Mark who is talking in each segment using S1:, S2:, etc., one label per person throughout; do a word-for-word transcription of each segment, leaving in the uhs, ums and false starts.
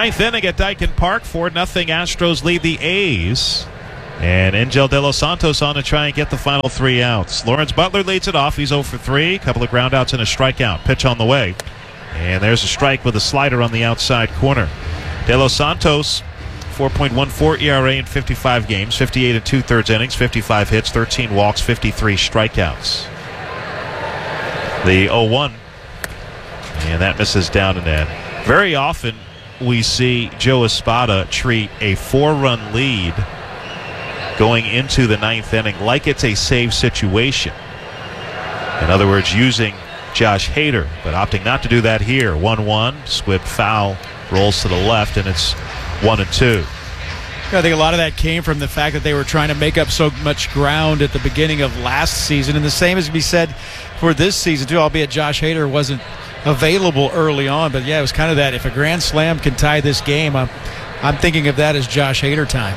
S1: Ninth inning at Daikin Park, four nothing Astros lead the A's. And Angel De Los Santos on to try and get the final three outs. Lawrence Butler leads it off. He's oh for three. A couple of ground outs and a strikeout. Pitch on the way. And there's a strike with a slider on the outside corner. De Los Santos, four point one four E R A in fifty-five games, fifty-eight and two-thirds innings, fifty-five hits, thirteen walks, fifty-three strikeouts. The oh one. And that misses down and in. Very often we see Joe Espada treat a four-run lead going into the ninth inning like it's a save situation. In other words, using Josh Hader, but opting not to do that here. one one, squib foul, rolls to the left, and it's one and two.
S2: I think a lot of that came from the fact that they were trying to make up so much ground at the beginning of last season, and the same is to be said for this season, too, albeit Josh Hader wasn't available early on. But, yeah, it was kind of that. If a grand slam can tie this game, I'm, I'm thinking of that as Josh Hader time.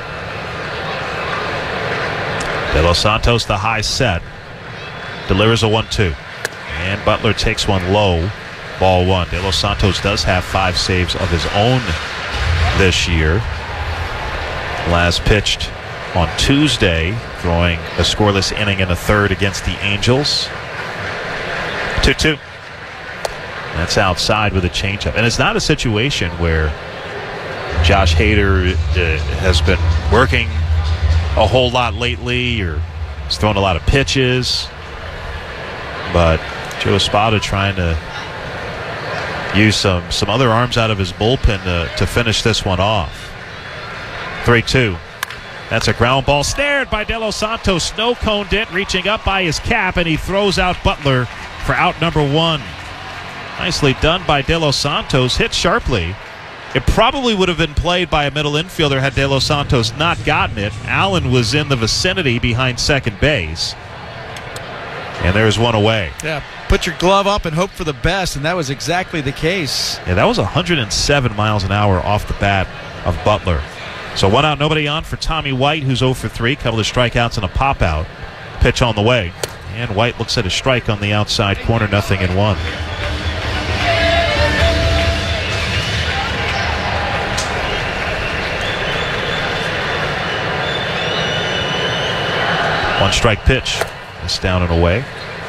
S1: De Los Santos, the high set, delivers a one two. And Butler takes one low, ball one. De Los Santos does have five saves of his own this year. Last pitched on Tuesday, throwing a scoreless inning in a third against the Angels. two two. That's outside with a changeup. And it's not a situation where Josh Hader uh, has been working a whole lot lately or he's thrown a lot of pitches. But Joe Espada trying to use some, some other arms out of his bullpen to, to finish this one off. three two. That's a ground ball snared by De Los Santos. Snow coned it, reaching up by his cap, and he throws out Butler for out number one. Nicely done by De Los Santos. Hit sharply. It probably would have been played by a middle infielder had De Los Santos not gotten it. Allen was in the vicinity behind second base. And there's one away.
S2: Yeah, put your glove up and hope for the best, and that was exactly the case.
S1: Yeah, that was one hundred seven miles an hour off the bat of Butler. So one out, nobody on for Tommy White, who's oh for three. Couple of strikeouts and a pop-out. Pitch on the way. And White looks at a strike on the outside corner, nothing in one. One strike pitch. It's down and away.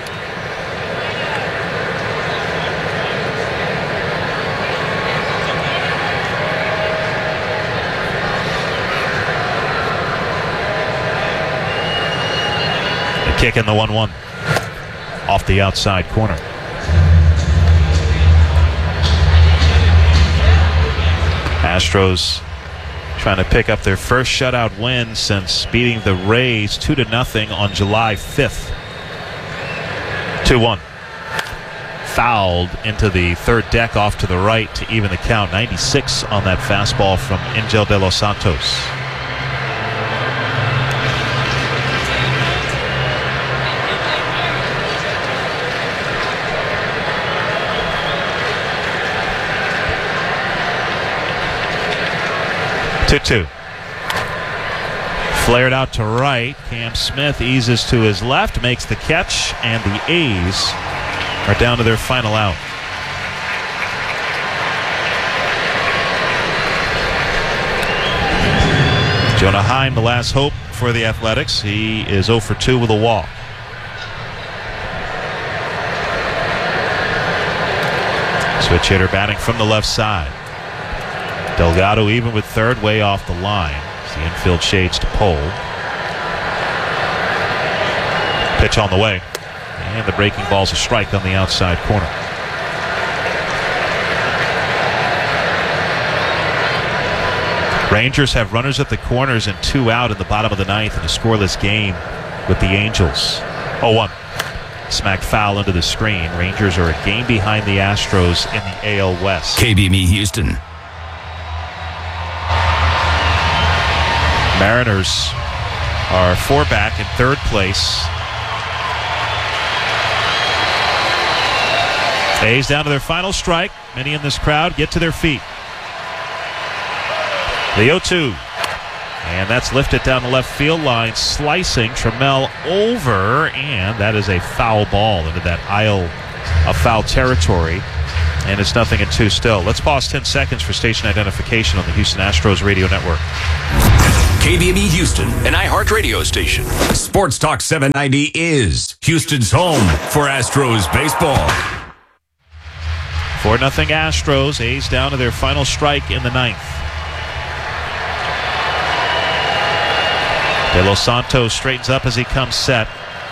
S1: The kick in the one one. Off the outside corner. Astros trying to pick up their first shutout win since beating the Rays two to nothing on July fifth. two one. Fouled into the third deck off to the right to even the count. ninety-six on that fastball from Angel De Los Santos. two two. Flared out to right. Cam Smith eases to his left, makes the catch, and the A's are down to their final out. Jonah Heim, the last hope for the Athletics. He is oh for two with a walk. Switch hitter batting from the left side. Delgado even with third, way off the line. As the infield shades to pole. Pitch on the way. And the breaking ball's a strike on the outside corner. Rangers have runners at the corners and two out in the bottom of the ninth in a scoreless game with the Angels. oh one. Smacked foul into the screen. Rangers are a game behind the Astros in the A L West.
S3: K B M E Houston.
S1: Mariners are four back in third place. A's down to their final strike. Many in this crowd get to their feet. The oh two. And that's lifted down the left field line, slicing Trammell over, and that is a foul ball into that aisle of foul territory. And it's nothing and two still. Let's pause ten seconds for station identification on the Houston Astros radio network.
S3: K B M E Houston, an iHeart radio station. Sports Talk seven ninety is Houston's home for Astros baseball.
S1: four nothing Astros. A's down to their final strike in the ninth. De Los Santos straightens up as he comes set.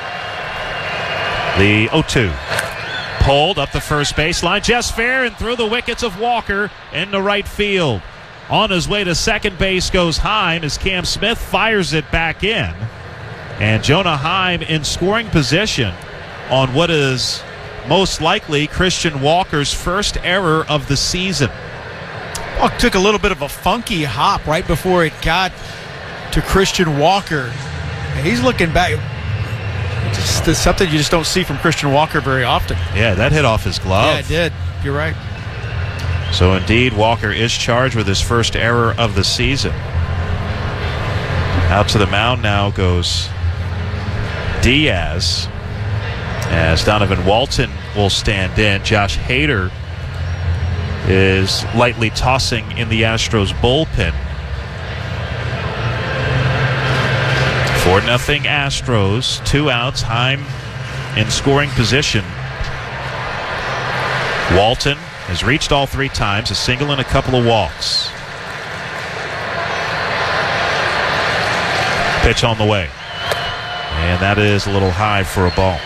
S1: The oh two. Pulled up the first baseline, just fair and through the wickets of Walker into right field. On his way to second base goes Heim as Cam Smith fires it back in. And Jonah Heim in scoring position on what is most likely Christian Walker's first error of the season.
S2: Well, it took a little bit of a funky hop right before it got to Christian Walker. And he's looking back. It's just something you just don't see from Christian Walker very often.
S1: Yeah, that hit off his glove.
S2: Yeah, it did. You're right.
S1: So indeed, Walker is charged with his first error of the season. Out to the mound now goes Diaz, as Donovan Walton will stand in. Josh Hader is lightly tossing in the Astros bullpen. four nothing Astros, two outs, Heim in scoring position. Walton has reached all three times, a single and a couple of walks. Pitch on the way. And that is a little high for a ball.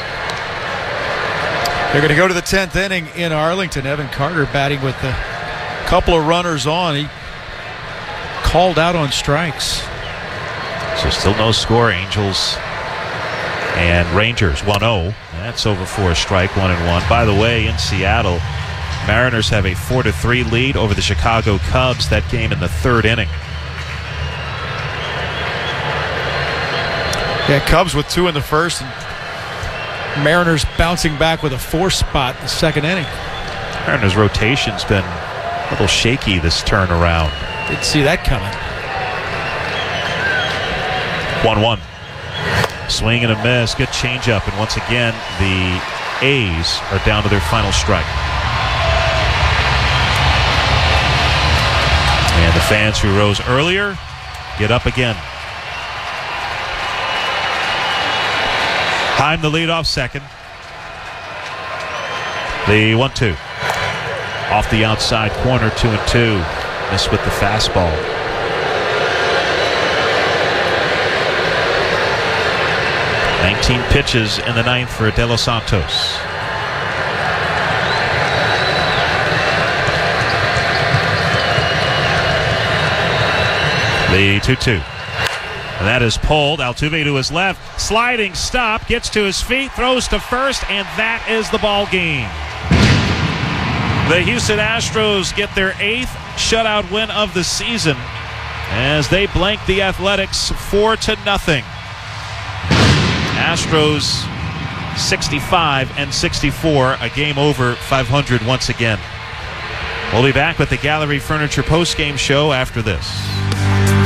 S2: They're going to go to the tenth inning in Arlington. Evan Carter batting with a couple of runners on. He called out on strikes.
S1: So still no score. Angels and Rangers one oh. That's over for a strike, one and one. By the way, in Seattle, Mariners have a four to three lead over the Chicago Cubs. That game in the third inning.
S2: Yeah, Cubs with two in the first, and Mariners bouncing back with a four spot in the second inning.
S1: Mariners' rotation's been a little shaky this turnaround.
S2: Didn't see that coming.
S1: one one. Swing and a miss. Good changeup. And once again, the A's are down to their final strike. And the fans who rose earlier get up again. Heim the leadoff second. The one two. Off the outside corner, two and two. Missed with the fastball. nineteen pitches in the ninth for De Los Santos. The two two. And that is pulled. Altuve to his left. Sliding stop. Gets to his feet. Throws to first. And that is the ball game. The Houston Astros get their eighth shutout win of the season as they blank the Athletics four to nothing. Astros sixty-five and sixty-four, a game over five hundred once again. We'll be back with the Gallery Furniture postgame show after this.